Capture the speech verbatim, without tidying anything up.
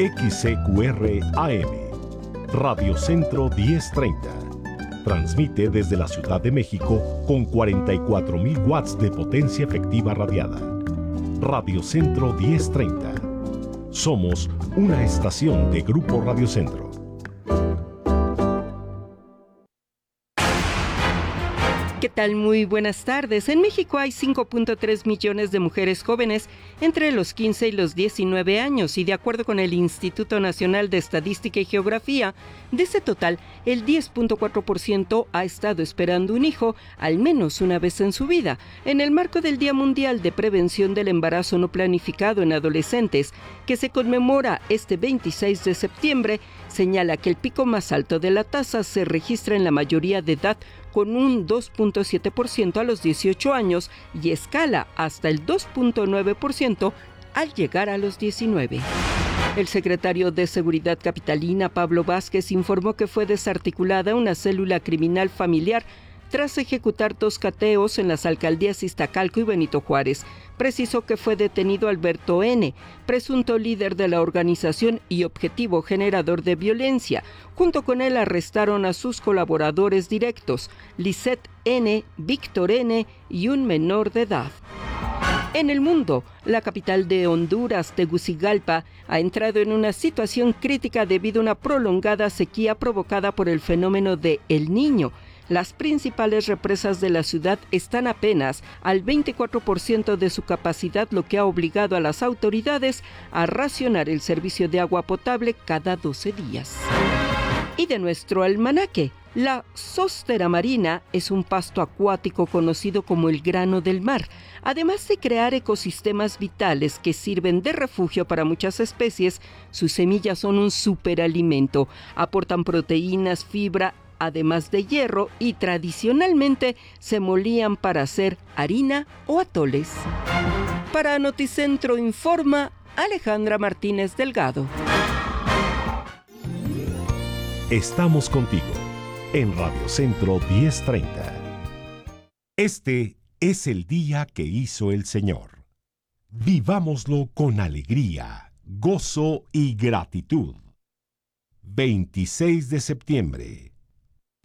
X C Q R A M, Radio Centro diez treinta. Transmite desde la Ciudad de México con cuarenta y cuatro mil watts de potencia efectiva radiada. Radio Centro diez treinta. Somos una estación de Grupo Radio Centro. ¿Qué tal? Muy buenas tardes. En México hay cinco punto tres millones de mujeres jóvenes entre los quince y los diecinueve años y de acuerdo con el Instituto Nacional de Estadística y Geografía, de ese total, el diez punto cuatro por ciento ha estado esperando un hijo al menos una vez en su vida. En el marco del Día Mundial de Prevención del Embarazo No Planificado en Adolescentes, que se conmemora este veintiséis de septiembre, señala que el pico más alto de la tasa se registra en la mayoría de edad, con un dos punto siete por ciento a los dieciocho años y escala hasta el dos punto nueve por ciento al llegar a los diecinueve. El secretario de Seguridad capitalina, Pablo Vázquez, informó que fue desarticulada una célula criminal familiar tras ejecutar dos cateos en las alcaldías Iztacalco y Benito Juárez. Precisó que fue detenido Alberto N., presunto líder de la organización y objetivo generador de violencia. Junto con él arrestaron a sus colaboradores directos, Lisette N., Víctor N. y un menor de edad. En el mundo, la capital de Honduras, Tegucigalpa, ha entrado en una situación crítica debido a una prolongada sequía provocada por el fenómeno de El Niño. Las principales represas de la ciudad están apenas al veinticuatro por ciento de su capacidad, lo que ha obligado a las autoridades a racionar el servicio de agua potable cada doce días. Y de nuestro almanaque, la zóstera marina es un pasto acuático conocido como el grano del mar. Además de crear ecosistemas vitales que sirven de refugio para muchas especies, sus semillas son un superalimento. Aportan proteínas, fibra, además de hierro, y tradicionalmente se molían para hacer harina o atoles. Para Noticentro informa Alejandra Martínez Delgado. Estamos contigo en Radio Centro diez treinta. Este es el día que hizo el Señor. Vivámoslo con alegría, gozo y gratitud. veintiséis de septiembre.